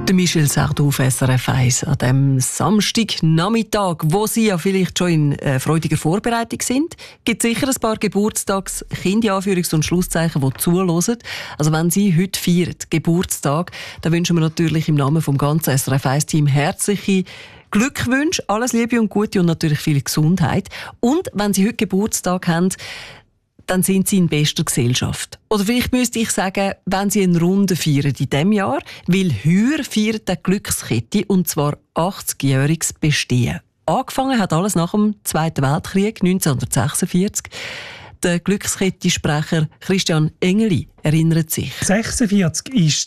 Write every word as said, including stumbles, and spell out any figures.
Der Michel Sardou auf S R F eins an dem Samstagnachmittag, wo Sie ja vielleicht schon in äh, freudiger Vorbereitung sind, gibt es sicher ein paar Geburtstagskinder, Anführungs- und Schlusszeichen, die zuhören. Also wenn Sie heute feiern, Geburtstag, dann wünschen wir natürlich im Namen vom ganzen S R F eins-Team herzliche Glückwünsche, alles Liebe und Gute und natürlich viel Gesundheit. Und wenn Sie heute Geburtstag haben, dann sind Sie in bester Gesellschaft. Oder vielleicht müsste ich sagen, wenn Sie eine Runde feiern in diesem Jahr, weil heuer feiert die Glückskette, und zwar achtzigjähriges Bestehen. Angefangen hat alles nach dem Zweiten Weltkrieg neunzehnhundertsechsundvierzig. Der Glückskette-Sprecher Christian Engeli erinnert sich. sechsundvierzig ist